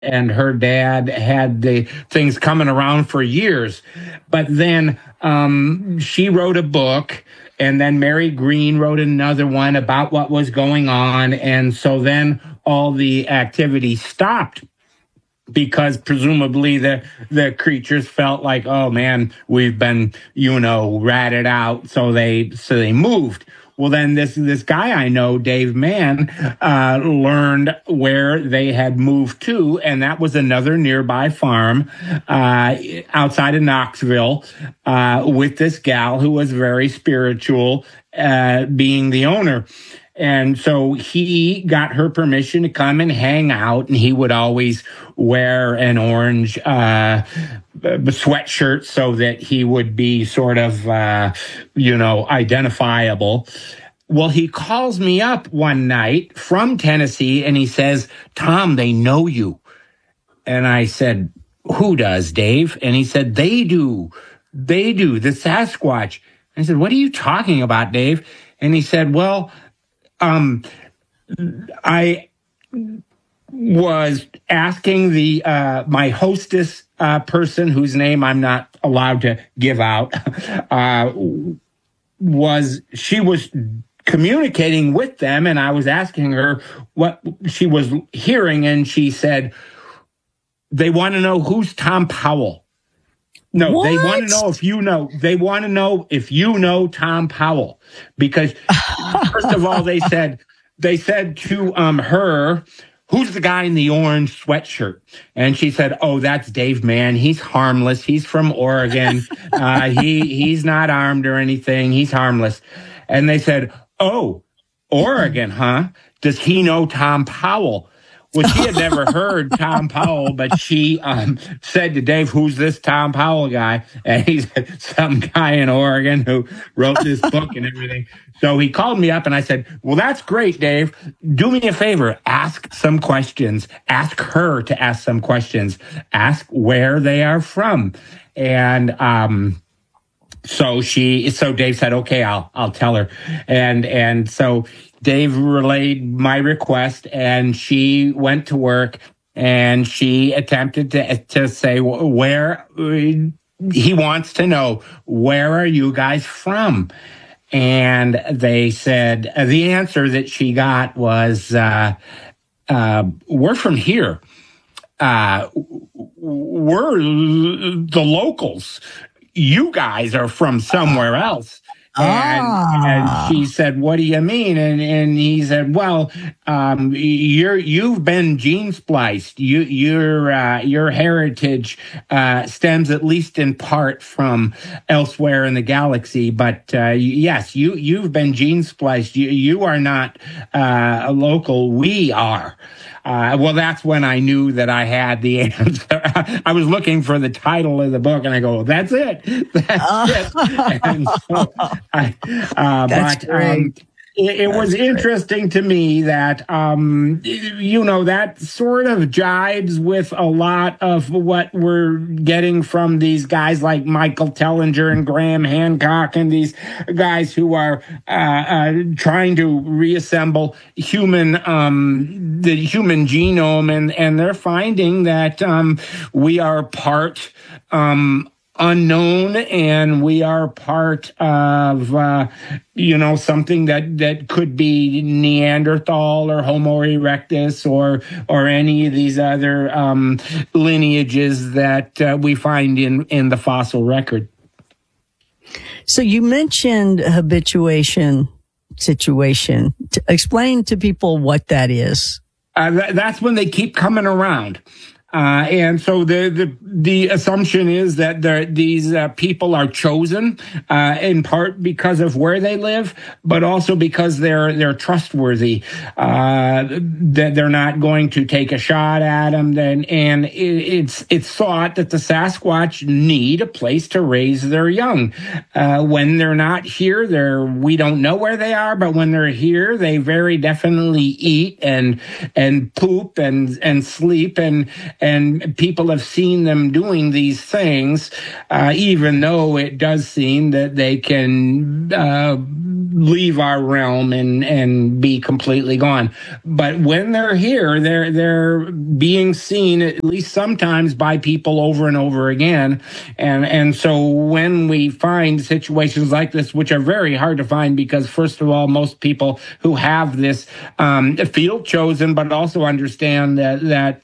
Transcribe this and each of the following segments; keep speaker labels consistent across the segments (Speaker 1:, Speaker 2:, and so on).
Speaker 1: and her dad had the things coming around for years. But then she wrote a book, and then Mary Green wrote another one about what was going on. And so then all the activity stopped because presumably the creatures felt like, oh man, we've been, ratted out. So they moved. Well, then this guy I know, Dave Mann, learned where they had moved to, and that was another nearby farm outside of Knoxville with this gal who was very spiritual, being the owner. And so he got her permission to come and hang out, and he would always wear an orange sweatshirt so that he would be sort of, identifiable. Well, he calls me up one night from Tennessee, and he says, Tom, they know you. And I said, who does, Dave? And he said, they do, the Sasquatch. I said, what are you talking about, Dave? And he said, well, I was asking my hostess person, whose name I'm not allowed to give out, she was communicating with them, and I was asking her what she was hearing, and she said, they want to know who's Tom Powell. No, what? They want to know if you know. They want to know if you know Tom Powell, because first of all, they said to her, who's the guy in the orange sweatshirt? And she said, oh, that's Dave Mann. He's harmless. He's from Oregon. He's not armed or anything. He's harmless. And they said, oh, Oregon, huh? Does he know Tom Powell? Well, she had never heard Tom Powell, but she said to Dave, who's this Tom Powell guy? And he said, some guy in Oregon who wrote this book and everything. So he called me up, and I said, well, that's great, Dave. Do me a favor. Ask some questions. Ask her to ask some questions. Ask where they are from. And so Dave said, okay, I'll tell her. And so Dave relayed my request, and she went to work, and she attempted to say where he wants to know, where are you guys from? And they said, the answer that she got was, we're from here. We're the locals. You guys are from somewhere else. And she said, what do you mean? And he said, well, you've been gene spliced. Your heritage stems at least in part from elsewhere in the galaxy. But yes, you've been gene spliced. You are not a local. We are. Well, that's when I knew that I had the answer. I was looking for the title of the book, and I go, that's it. That's it. And so that's great. It was interesting to me that, that sort of jibes with a lot of what we're getting from these guys like Michael Tellinger and Graham Hancock and these guys who are trying to reassemble the human genome, and they're finding that we are part unknown, and we are part of something that could be Neanderthal or Homo erectus or any of these other lineages that we find in the fossil record.
Speaker 2: So you mentioned habituation situation. Explain to people what that is.
Speaker 1: That's when they keep coming around. And so the assumption is that these people are chosen in part because of where they live, but also because they're trustworthy. That they're not going to take a shot at them. And it's thought that the Sasquatch need a place to raise their young. When they're not here, we don't know where they are, but when they're here, they very definitely eat and poop and sleep and people have seen them doing these things, even though it does seem that they can leave our realm and be completely gone. But when they're here, they're being seen at least sometimes by people over and over again. And so when we find situations like this, which are very hard to find because, first of all, most people who have this feel chosen, but also understand that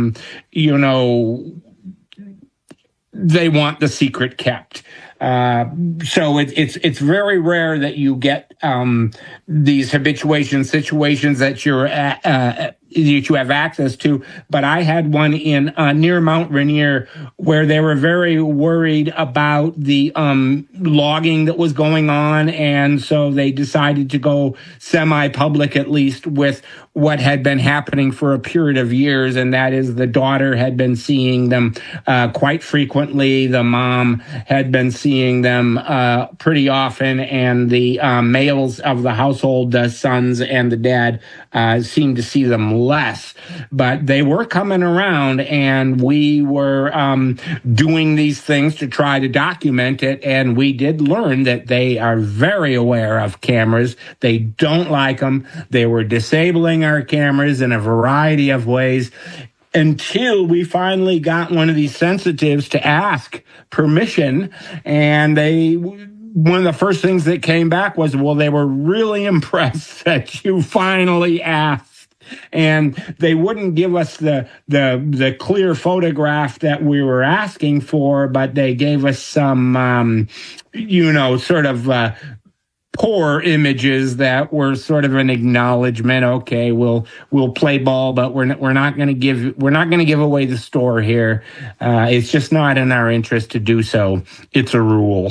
Speaker 1: they want the secret kept. So it's very rare that you get these habituation situations that you have access to. But I had one in near Mount Rainier where they were very worried about the logging that was going on, and so they decided to go semi-public, at least, with what had been happening for a period of years, and that is the daughter had been seeing them quite frequently. The mom had been seeing them pretty often, and the males of the household, the sons and the dad, seemed to see them less. But they were coming around, and we were doing these things to try to document it, and we did learn that they are very aware of cameras. They don't like them. They were disabling our cameras in a variety of ways until we finally got one of these sensitives to ask permission. And one of the first things that came back was, well, they were really impressed that you finally asked. And they wouldn't give us the clear photograph that we were asking for, but they gave us some, sort of poor images that were sort of an acknowledgement. Okay, we'll play ball, but we're not going to give away the store here. It's just not in our interest to do so. It's a rule.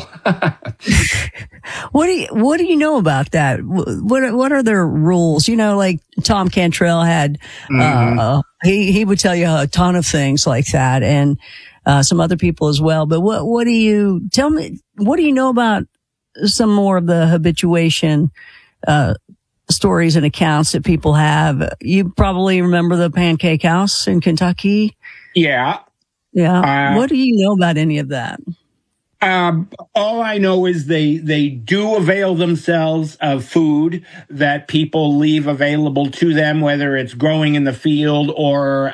Speaker 2: What do you know about that? What are their rules? Like Tom Cantrell had, he would tell you a ton of things like that, and some other people as well. But what do you know about some more of the habituation stories and accounts that people have? You probably remember the Pancake House in Kentucky.
Speaker 1: Yeah.
Speaker 2: What do you know about any of that?
Speaker 1: All I know is they do avail themselves of food that people leave available to them, whether it's growing in the field or,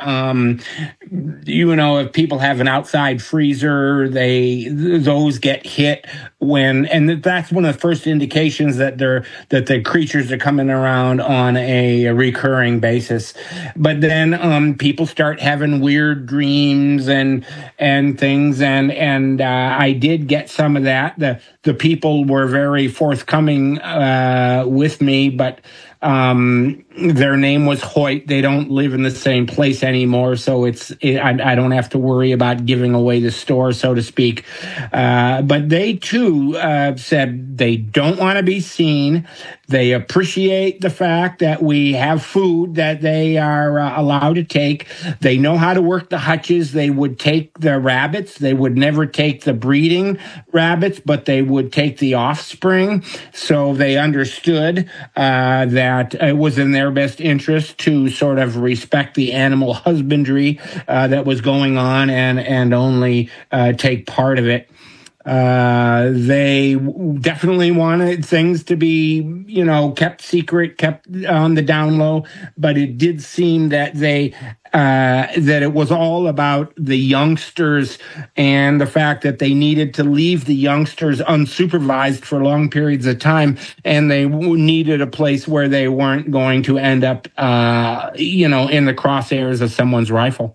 Speaker 1: if people have an outside freezer, those get hit and that's one of the first indications that the creatures are coming around on a recurring basis. But then, people start having weird dreams and things, and I did get some of that. The people were very forthcoming with me, but their name was Hoyt. They don't live in the same place anymore, so I don't have to worry about giving away the store, so to speak. But they too said they don't want to be seen. They appreciate the fact that we have food that they are allowed to take. They know how to work the hutches. They would take the rabbits. They would never take the breeding rabbits, but they would take the offspring. So they understood that it was in their best interest to sort of respect the animal husbandry that was going on and only take part of it. They definitely wanted things to be, kept secret, kept on the down low, but it did seem that that it was all about the youngsters and the fact that they needed to leave the youngsters unsupervised for long periods of time, and they needed a place where they weren't going to end up, in the crosshairs of someone's rifle.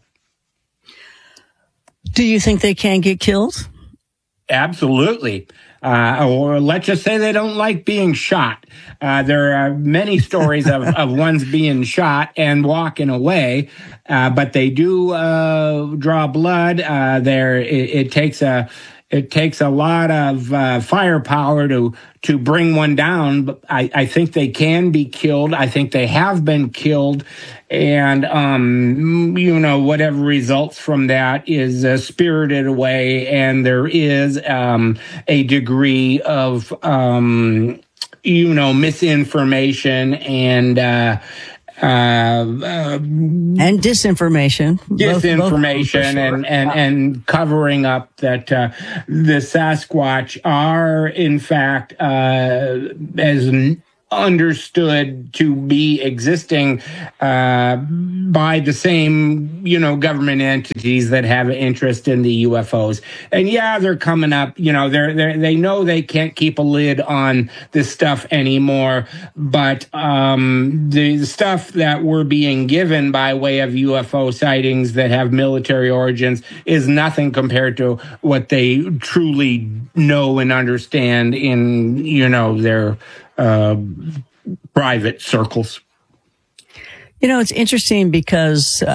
Speaker 2: Do you think they can get killed?
Speaker 1: Absolutely. Or let's just say they don't like being shot. There are many stories of ones being shot and walking away, but they do draw blood. It takes a lot of firepower to bring one down. But I think they can be killed. I think they have been killed. And, whatever results from that is spirited away. And there is a degree of, misinformation and
Speaker 2: and disinformation,
Speaker 1: both and covering up that the Sasquatch are in fact as understood to be existing by the same, government entities that have interest in the UFOs. And yeah, they're coming up, they know they can't keep a lid on this stuff anymore, but the stuff that we're being given by way of UFO sightings that have military origins is nothing compared to what they truly know and understand in, their private circles.
Speaker 2: It's interesting because,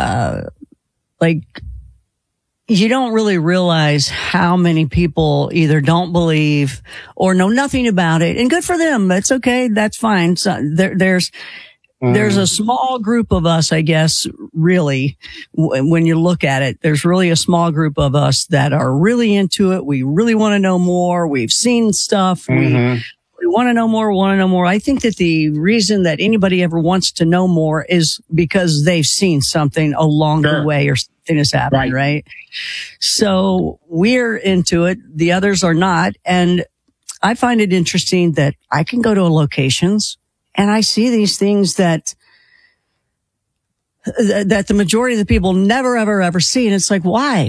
Speaker 2: you don't really realize how many people either don't believe or know nothing about it. And good for them. That's okay. That's fine. So there's a small group of us, I guess, really, when you look at it, there's really a small group of us that are really into it. We really want to know more. We've seen stuff. We want to know more, I think that the reason that anybody ever wants to know more is because they've seen something along the way or something has happened, right? So we're into it. The others are not. And I find it interesting that I can go to locations and I see these things that the majority of the people never, ever see. And it's like, why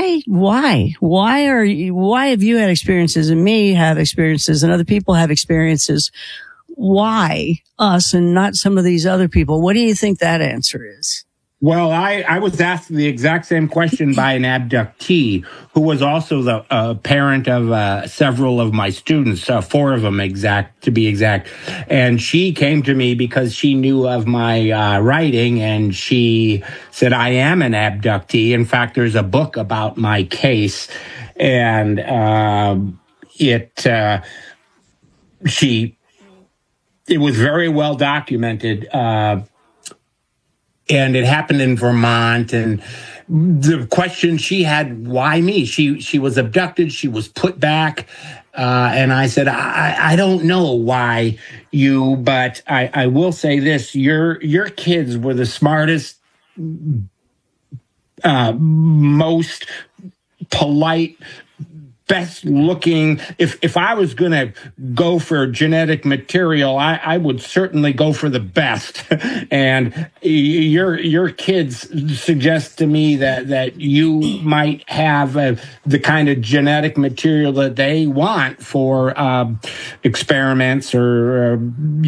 Speaker 2: have you had experiences and me have experiences and other people have experiences? Why us and not some of these other people? What do you think that answer is?
Speaker 1: Well, I was asked the exact same question by an abductee who was also the parent of several of my students, 4 of them to be exact. And she came to me because she knew of my writing, and she said, I am an abductee. In fact, there's a book about my case, and it was very well documented. And it happened in Vermont. And the question she had, why me? She was abducted. She was put back. And I said, I don't know why you, but I will say this. Your kids were the smartest, most polite, best looking. If I was going to go for genetic material, I would certainly go for the best. And your kids suggest to me that you might have the kind of genetic material that they want for experiments or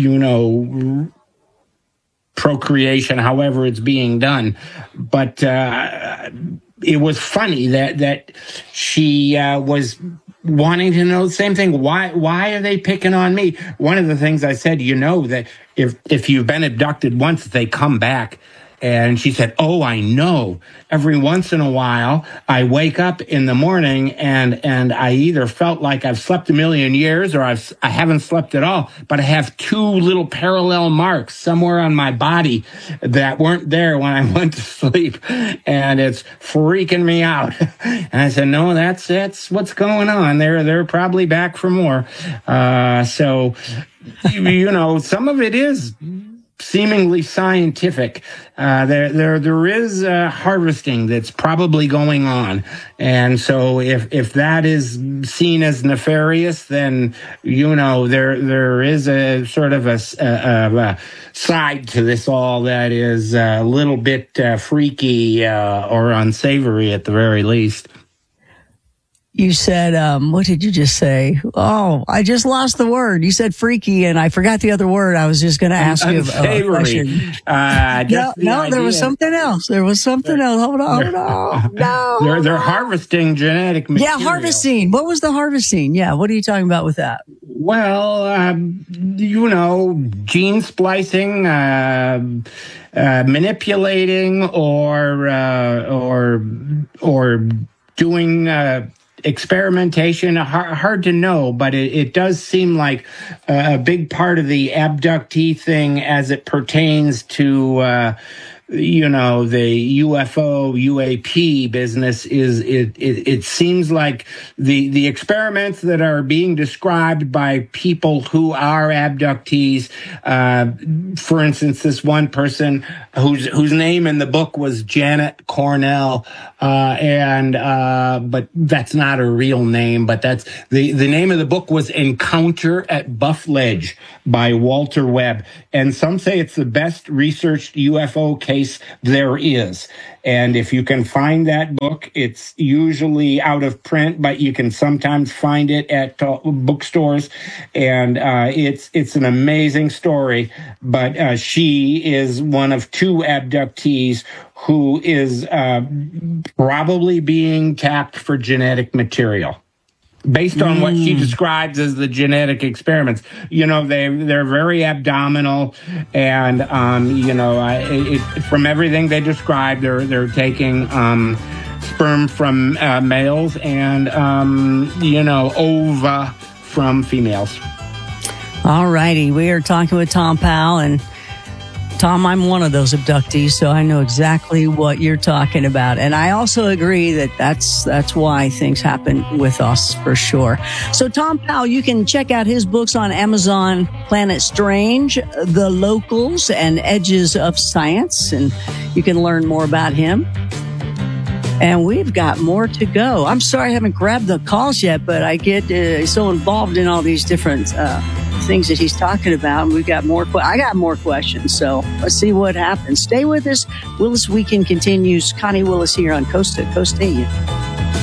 Speaker 1: procreation, however it's being done. But it was funny that she was wanting to know the same thing. Why are they picking on me? One of the things I said, that if you've been abducted once, they come back. And she said, oh, I know. Every once in a while, I wake up in the morning and I either felt like I've slept a million years or I haven't slept at all, but I have 2 little parallel marks somewhere on my body that weren't there when I went to sleep. And it's freaking me out. And I said, no, that's what's going on. They're probably back for more. So, some of it is seemingly scientific. There is harvesting that's probably going on, and so if that is seen as nefarious, then there is a sort of a side to this all that is a little bit freaky or unsavory at the very least.
Speaker 2: You said, what did you just say? Oh, I just lost the word. You said freaky, and I forgot the other word. I was just going to ask you a question. No, there was something else. Hold on. No.
Speaker 1: They're harvesting genetic material.
Speaker 2: Yeah, harvesting. What was the harvesting? Yeah, what are you talking about with that?
Speaker 1: Well, gene splicing, manipulating, or doing experimentation. Hard to know, but it does seem like a big part of the abductee thing as it pertains to the UFO UAP business is it seems like the experiments that are being described by people who are abductees. For instance, this one person whose name in the book was Janet Cornell, but that's not her real name. But that's the name of the book was Encounter at Buff Ledge by Walter Webb, and some say it's the best researched UFO case there is. And if you can find that book, it's usually out of print, but you can sometimes find it at bookstores. And it's an amazing story. But she is one of two abductees who is probably being tapped for genetic material, based on what she describes as the genetic experiments. They're very abdominal, and from everything they describe, they're taking sperm from males and ova from females.
Speaker 2: All righty, we are talking with Tom Powell, and Tom, I'm one of those abductees, so I know exactly what you're talking about. And I also agree that that's why things happen with us, for sure. So Tom Powell, you can check out his books on Amazon: Planet Strange, The Locals, and Edges of Science. And you can learn more about him. And we've got more to go. I'm sorry I haven't grabbed the calls yet, but I get so involved in all these different things that he's talking about, and we've got more. I got more questions, so let's see what happens. Stay with us. Willis Weekend continues. Connie Willis here on Coast to Coast AM.